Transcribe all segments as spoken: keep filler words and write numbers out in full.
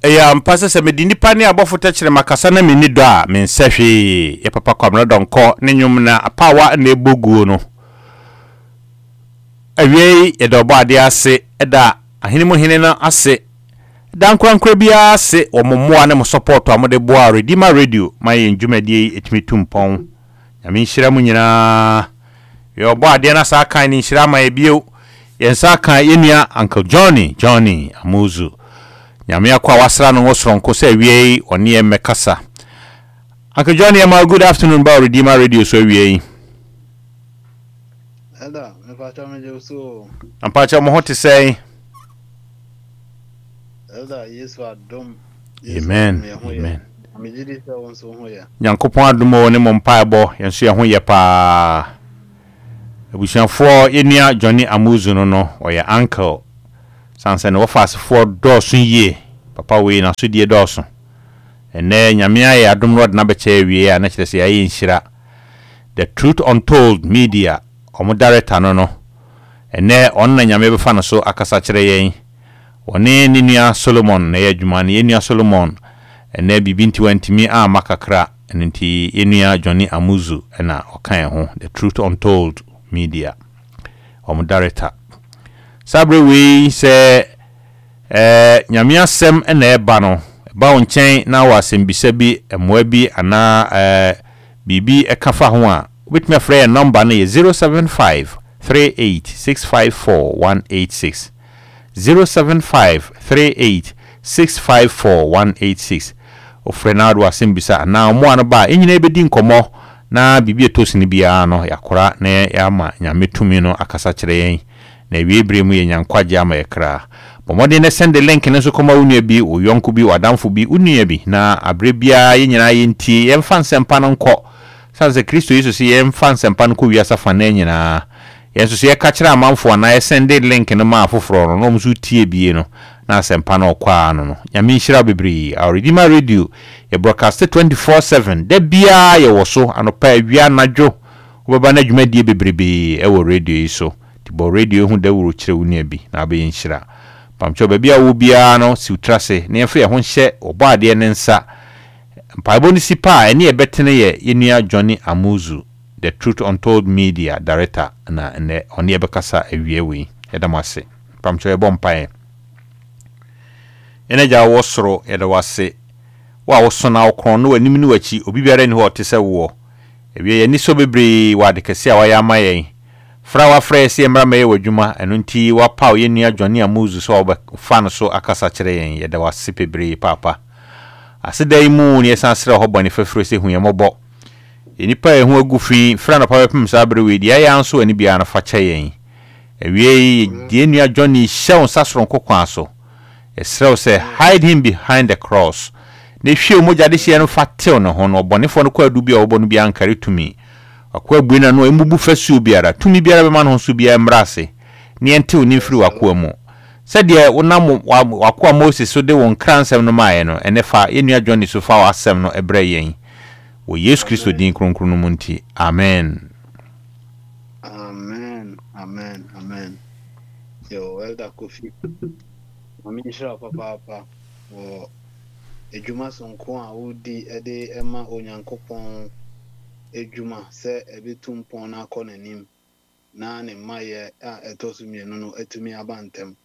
ya mpase se medi nipa ne abofo techere makasa na meni do a men sehwe ye papa kwamna donko ne nwum na apawa na eboguo no awie ye do ba ade ase eda ahene mo hene na ase dan kwankwa bia ase omommoa ne mo support amode boa Redeemer Radio my ndwumadi etimi tumpon nyame nhira mu nyina ye obo ade na sa kan ni nhira ma ebio ye sa kan yenua Uncle Johnny Johnny Amuzu nyame akwa wasra no wosronko se awie oni emekasa. Uncle Johnny, am good afternoon ba Redeemer Radio so awie. Hello, me pacha me joso. Am pacha mo hot say. Hello, yes wa dom. Amen. Amen. Me jidi se won so ho ya. Yankopon adumo ne mo mpaebo yenso ye ho ye pa. Ebusianfo enia Johnny Amuzu no no oye uncle. Sanse no fast for dosun ye. Papa we na so die dosun. Ene nyame aye adom rod na beche wie ya na kire se aye nhira. The Truth Untold Media omo director no no. Ene on na nyame be fa no so akasa kire yen. One ni nua Solomon na ye adwuma ne nua Solomon. Ene bibinti wantimi a makakra enti enua Johnny Amuzu na okan ho The Truth Untold Media omo director. Sabre we se eh nyame asem na eba no ba wonchen na wasem bisa bi emoa bi ana eh bibi ekafa ho a obetumi afre number na ye zero seven five three eight six five four one eight six zero seven five three eight six five four one eight six ofre na do wasem bisa na mo an ba enyina ebedi nkomo na bibi etosini bia no yakora na yama nyame tumi no akasa kire yen na wie bremu ye nyankwaje ama yekra bomode ne send the link ne so koma unua bi oyonko bi wadamfo bi unua bi na abre bia ye nyina ye ntie ye mfa nsempa no nko sanse Kristo Yesu ye mfa nsempa no ko wiasa fa na nyina ye so ye ka kira amanfo na ye send the link no ma afoforo no no mso tie bie no na nsempa no kwa no no nyame nhira bebri our Redeemer Radio ye broadcast twenty-four seven de bia ye woso anopa awia nadwo obaba na dwumadie bebrebe e wo radio yi so tibo radio hu da wuro kire unia bi na abe nhira pamcho ba bia wo bia no si utrase na yefa ye ho hye obo ade ne nsa mpaibo ni sipa ene ye betene ye yenua Johnny Amuzu The Truth Untold Media director na ne oni ye bekasa awie wi edamase pamcho ye bompae ene ja wo soro ye da wase wa wo so na okron no anim ni wachi obi biara ni ho tese wo awie ye ni so bebre wa de kese a wa ya mayen Frawa fresh ye mra me wadwuma eno nti wa paw ye nua Johnny Amuzu so oba fan so akasa kire yen ye da wase pebre papa asedai mu ne sansre ho bone fefro se hu ye mobo enipa e hu agufi fra na papa pem sa bre we dia ya nso ani bia na fa kye yen ewie die nua Johnny show sasron kokwan so esrew se hide him behind the cross ne hwe mogya de hye no fatel no ho no bonefo no kwa du bia obo no bia ankare tumi akwa buina no emubu fasu biara tumi biara be ma no so bia mrase ne ente oni firi wakwa mu sede wonam wakwa Moses so de won kransem no maaye no enefa yenua Johnny so fa wasem no ebre yen wo Yesu Kristo din kronkron no munti amen Amen. Amen. Amen. Yo, Elder Kofi. Mami shira papa papa. Wo ejuma sonko a wodi ede ema onyankopon ejuma se ebetumpon na akonanim na ne maye a etosumie no no etumi abantem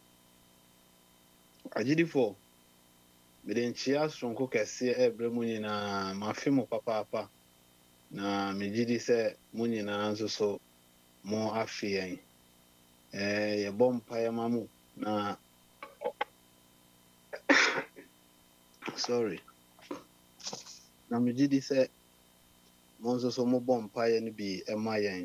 agidifo bidenchia sonko kese ebremu nyina mafimo papa papa na megidi se munyina nso so mo afien eh ye bompa ya mamu na sorry na megidi se monzo so mo bompa ya ni bi emayen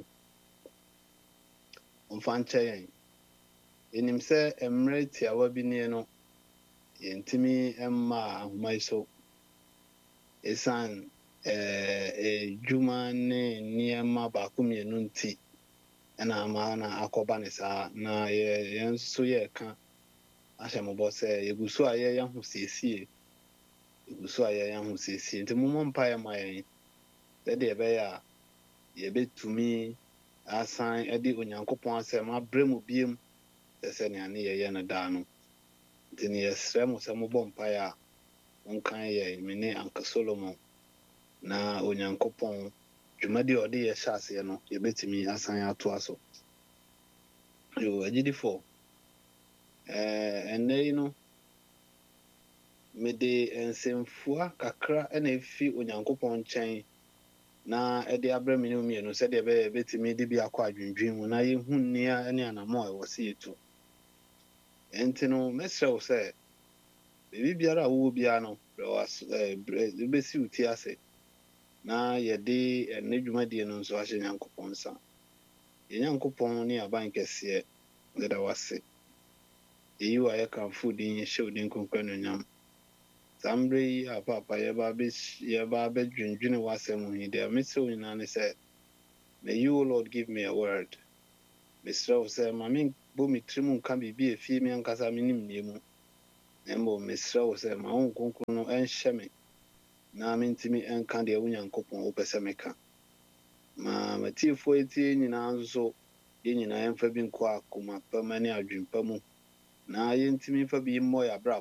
mfanche yen enim se emreti awabi ne no yentimi emma ahumaiso esan eh e juma ne niema ba kumienu nti na ama na akoba ne sa na ye yenso ye ka ahyemobo se yegusu aye yahu siesie yegusu aye yahu siesie nti mumo mpa ya mayen de ebe ya ye betumi asan edi onyankopon asem abremu biem sese ne ane ye ye na da no nti ne yesrem se mo bompa ya wonkan yɛ me ne Anka Solomon na Onyankopɔn dwumadi a ɔde yɛ hyɛ aseɛ no yɛbɛtumi asan atoa so. Yo, agyidifo eh ɛnnɛ yi no mede nsɛmfua kakra na efi Onyankopɔn nkyɛn na ɛde abrɛ me ne mmienu sɛdeɛ ɛbɛyɛ yɛbɛtumi de bi akɔ adwendwen mu na yɛhu nnia ne anamɔ a ɛwɔ sɛ yɛtu. Ɛnti no mɛsrɛ wo sɛ biribi biara a wowɔ biara no bɛsi wo ti ase na yɛde ɛne dwumadie no nso ahyɛ Nyankopɔn nsa. Yɛ Nyankopɔn ne aban kɛseɛ yɛda wase. Eyi wa yɛkamfo din hyɛ wo din kronkron anuonyam. Saa mmerɛ yi a papa yɛba abɛdwendwene w'asɛm ho yi deɛ mesrɛ wo nyinaa ne sɛ may you, Lord, give me a word. Mesrɛ wo sɛ ma membɔ me tirim nka biribi a ɛfie me ankasa me nimdeɛ mu. Na mmom mesrɛ wo sɛ ma wo kronkron no ɛnhyɛ me na mentimi ɛnka deɛ wo Nyankopɔn wopɛ sɛ meka. Ma matiefoɔ etie nyinaa nso yɛn nyinaa yɛmfa bi nkɔ akoma pa ma ne adwempa mu na yɛntimi mfa bi mmɔ yɛ abrabɔ